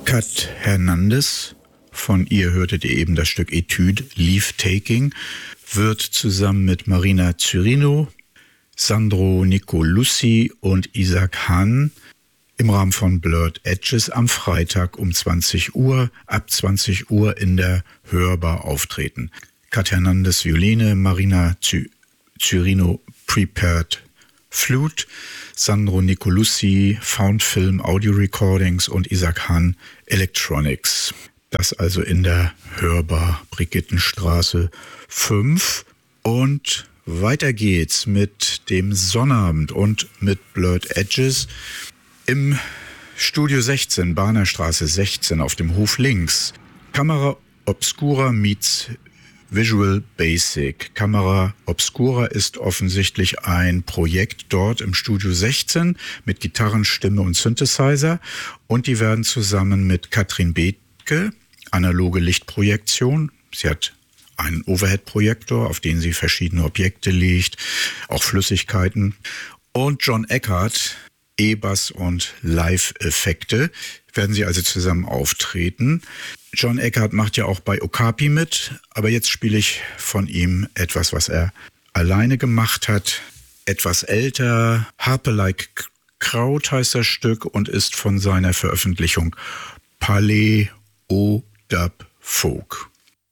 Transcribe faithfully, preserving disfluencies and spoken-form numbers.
Kat Hernandez, von ihr hörtet ihr eben das Stück Etude, Leave Taking, wird zusammen mit Marina Cyrino, Sandro Nicolussi und Isaac Hahn im Rahmen von Blurred Edges am Freitag um zwanzig Uhr, ab zwanzig Uhr in der Hörbar auftreten. Kat Hernandez Violine, Marina Cyrino Prepared Flute, Sandro Nicolussi Found Film Audio Recordings und Isaac Hahn Electronics. Das also in der Hörbar Brigittenstraße fünf. Und weiter geht's mit dem Sonnabend und mit Blurred Edges im Studio sechzehn, Bahnerstraße sechzehn auf dem Hof links. Camera Obscura meets Visual Basic. Camera Obscura ist offensichtlich ein Projekt dort im Studio sechzehn mit Gitarren, Stimme und Synthesizer. Und die werden zusammen mit Katrin Bethke, analoge Lichtprojektion. Sie hat einen Overhead-Projektor, auf den sie verschiedene Objekte legt, auch Flüssigkeiten. Und John Eckert, E-Bass und Live-Effekte, werden sie also zusammen auftreten. John Eckert macht ja auch bei Okapi mit, aber jetzt spiele ich von ihm etwas, was er alleine gemacht hat. Etwas älter, Harper Like Crowd heißt das Stück und ist von seiner Veröffentlichung Palais au Dub Folk.